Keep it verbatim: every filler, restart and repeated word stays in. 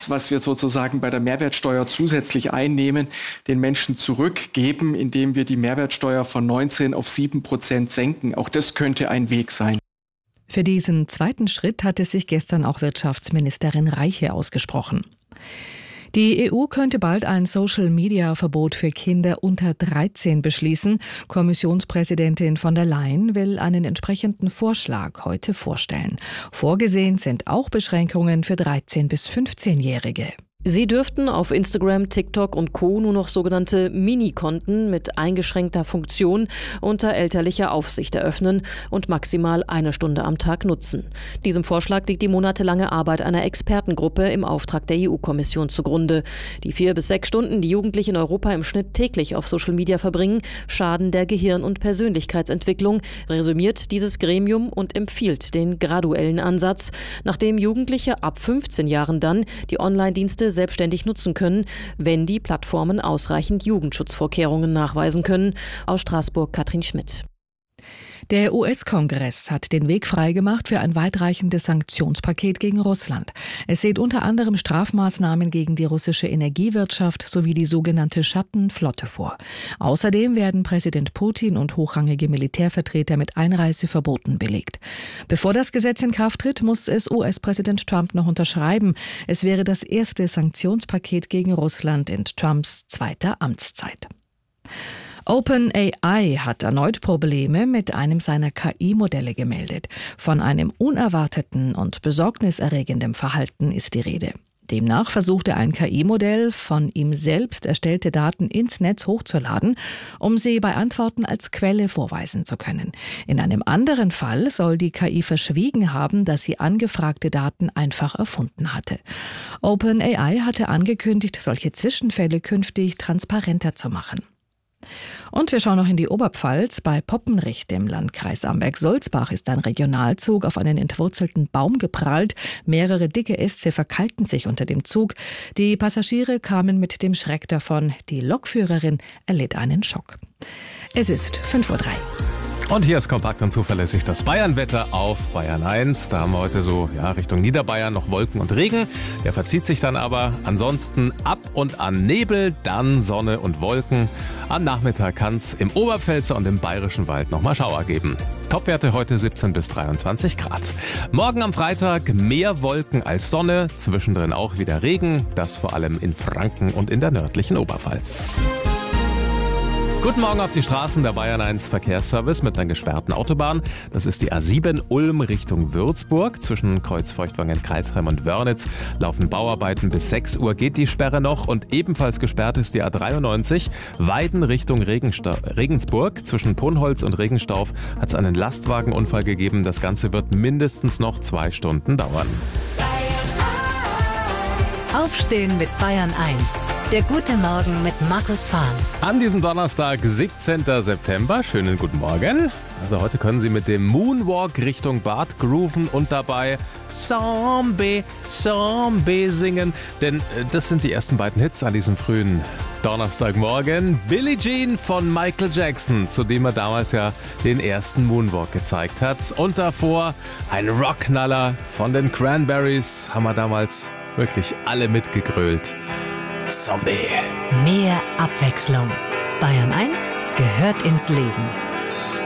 was wir sozusagen bei der Mehrwertsteuer zusätzlich einnehmen, den Menschen zurückgeben, indem wir die Mehrwertsteuer von neunzehn auf sieben Prozent senken. Auch das könnte ein Weg sein. Für diesen zweiten Schritt hatte sich gestern auch Wirtschaftsministerin Reiche ausgesprochen. Die E U könnte bald ein Social-Media-Verbot für Kinder unter dreizehn beschließen. Kommissionspräsidentin von der Leyen will einen entsprechenden Vorschlag heute vorstellen. Vorgesehen sind auch Beschränkungen für dreizehn- bis fünfzehnjährige. Sie dürften auf Instagram, TikTok und Co. nur noch sogenannte Mini-Konten mit eingeschränkter Funktion unter elterlicher Aufsicht eröffnen und maximal eine Stunde am Tag nutzen. Diesem Vorschlag liegt die monatelange Arbeit einer Expertengruppe im Auftrag der E U-Kommission zugrunde. Die vier bis sechs Stunden, die Jugendliche in Europa im Schnitt täglich auf Social Media verbringen, schaden der Gehirn- und Persönlichkeitsentwicklung, resümiert dieses Gremium und empfiehlt den graduellen Ansatz, nachdem Jugendliche ab fünfzehn Jahren dann die Online-Dienste selbstständig nutzen können, wenn die Plattformen ausreichend Jugendschutzvorkehrungen nachweisen können. Aus Straßburg Katrin Schmidt. Der U S-Kongress hat den Weg freigemacht für ein weitreichendes Sanktionspaket gegen Russland. Es sieht unter anderem Strafmaßnahmen gegen die russische Energiewirtschaft sowie die sogenannte Schattenflotte vor. Außerdem werden Präsident Putin und hochrangige Militärvertreter mit Einreiseverboten belegt. Bevor das Gesetz in Kraft tritt, muss es U S-Präsident Trump noch unterschreiben. Es wäre das erste Sanktionspaket gegen Russland in Trumps zweiter Amtszeit. OpenAI hat erneut Probleme mit einem seiner K I-Modelle gemeldet. Von einem unerwarteten und besorgniserregenden Verhalten ist die Rede. Demnach versuchte ein K I-Modell, von ihm selbst erstellte Daten ins Netz hochzuladen, um sie bei Antworten als Quelle vorweisen zu können. In einem anderen Fall soll die K I verschwiegen haben, dass sie angefragte Daten einfach erfunden hatte. OpenAI hatte angekündigt, solche Zwischenfälle künftig transparenter zu machen. Und wir schauen noch in die Oberpfalz. Bei Poppenricht im Landkreis Amberg-Sulzbach ist ein Regionalzug auf einen entwurzelten Baum geprallt. Mehrere dicke Äste verkalkten sich unter dem Zug. Die Passagiere kamen mit dem Schreck davon. Die Lokführerin erlitt einen Schock. Es ist fünf Uhr drei. Und hier ist kompakt und zuverlässig das Bayernwetter auf Bayern eins. Da haben wir heute so ja, Richtung Niederbayern noch Wolken und Regen. Der verzieht sich dann aber. Ansonsten ab und an Nebel, dann Sonne und Wolken. Am Nachmittag kann es im Oberpfälzer und im Bayerischen Wald nochmal Schauer geben. Topwerte heute siebzehn bis dreiundzwanzig Grad. Morgen am Freitag mehr Wolken als Sonne. Zwischendrin auch wieder Regen. Das vor allem in Franken und in der nördlichen Oberpfalz. Guten Morgen auf die Straßen der Bayern eins Verkehrsservice mit einer gesperrten Autobahn. Das ist die A sieben Ulm Richtung Würzburg. Zwischen Kreuzfeuchtwangen, Kreilsheim und Wörnitz laufen Bauarbeiten. Bis sechs Uhr geht die Sperre noch. Und ebenfalls gesperrt ist die A dreiundneunzig Weiden Richtung Regensta- Regensburg. Zwischen Punholz und Regenstauf hat es einen Lastwagenunfall gegeben. Das Ganze wird mindestens noch zwei Stunden dauern. Aufstehen mit Bayern eins. Der gute Morgen mit Markus Fahn. An diesem Donnerstag, siebzehnten September. Schönen guten Morgen. Also heute können Sie mit dem Moonwalk Richtung Bad grooven und dabei Zombie, Zombie singen. Denn das sind die ersten beiden Hits an diesem frühen Donnerstagmorgen. Billie Jean von Michael Jackson, zu dem er damals ja den ersten Moonwalk gezeigt hat. Und davor ein Rockknaller von den Cranberries, haben wir damals wirklich alle mitgegrölt. Zombie. Mehr Abwechslung. Bayern eins gehört ins Leben.